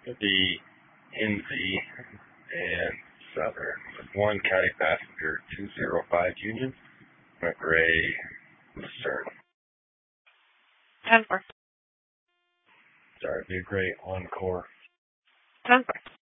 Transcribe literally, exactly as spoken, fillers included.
the N Z and Southern with one county passenger, two zero five Union, McRae, Lucerne. ten four. Sorry, be a great encore. ten four.